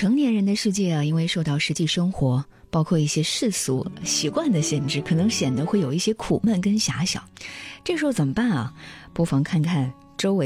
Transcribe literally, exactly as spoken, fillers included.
成年人的世界啊，因为受到实际生活包括一些世俗习惯的限制，可能显得会有一些苦闷跟狭小。这时候怎么办啊？不妨看看周围